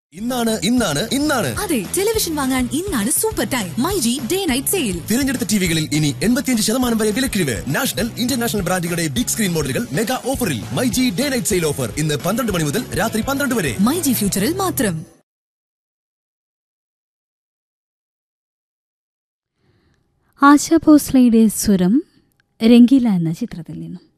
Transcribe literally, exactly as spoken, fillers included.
ഇന്നാണ് ഇന്നാണ് ഇന്നാണ് അതെ, ടെലിവിഷൻ വാങ്ങാൻ ഇന്നാണ് super time. MyG day night sale. തിരഞ്ഞെടുത്ത ടിവികളിൽ ഇനി എൺപത്തിയഞ്ച് ശതമാനം വരെ വിലക്കിഴിവ്. നാഷണൽ ഇന്റർനാഷണൽ ബ്രാൻഡുകളുടെ ബിഗ് സ്ക്രീൻ മോഡലുകൾ മെഗാ ഓഫറിൽ. MyG day night sale offer ഇന്ന് പന്ത്രണ്ട് മണി മുതൽ രാത്രി പന്ത്രണ്ട് വരെ. മൈജി ഫ്യൂച്ചറിൽ മാത്രം. ആശാ ഭോസ്ലയുടെ സ്വരം രംഗീല എന്ന ചിത്രത്തിൽ നിന്നും.